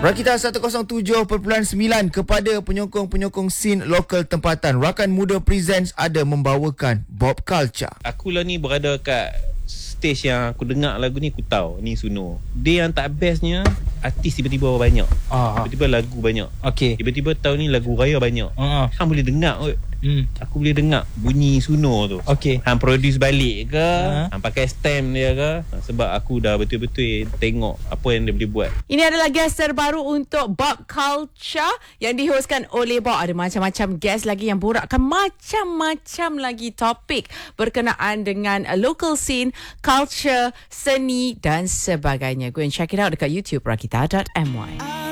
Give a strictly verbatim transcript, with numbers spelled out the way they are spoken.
Rakita seratus tujuh perpuluhan sembilan kepada penyokong-penyokong scene lokal tempatan. Rakan Muda Presents ada membawakan Bob Culture. Aku lah ni berada kat stage yang aku dengar lagu ni, aku tahu ni Suno. Dia yang tak bestnya, artis tiba-tiba banyak. Ah, Tiba-tiba lagu banyak. Okey. Tiba-tiba tahun ni lagu raya banyak. Ah. Hang boleh dengar kot. Hmm. Aku boleh dengar bunyi Suno tu. Okey. Hang produce balik ke, Ha? hang pakai stem dia ke, sebab aku dah betul-betul tengok apa yang dia boleh buat. Ini adalah guest terbaru untuk Bob Culture yang dihostkan oleh Bob. Ada macam-macam guest lagi yang borakkan macam-macam lagi topik berkenaan dengan uh, local scene, culture, seni dan sebagainya. Go and check it out dekat YouTube rakita dot my.